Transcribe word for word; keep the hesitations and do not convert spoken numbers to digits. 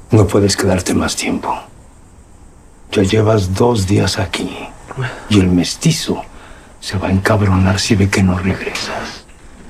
No puedes quedarte más tiempo. Ya llevas dos días aquí. Y el mestizo se va a encabronar si ve que no regresas.